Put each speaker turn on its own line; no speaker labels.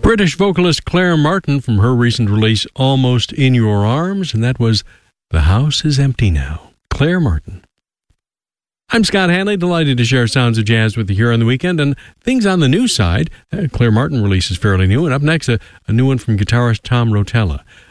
British vocalist Claire Martin from her recent release Almost in Your Arms, and that was The House is Empty Now. Claire Martin. I'm Scott Hanley, delighted to share sounds of jazz with you here on the weekend, and things on the new side. Claire Martin release is fairly new, and up next, a new one from guitarist Tom Rotella.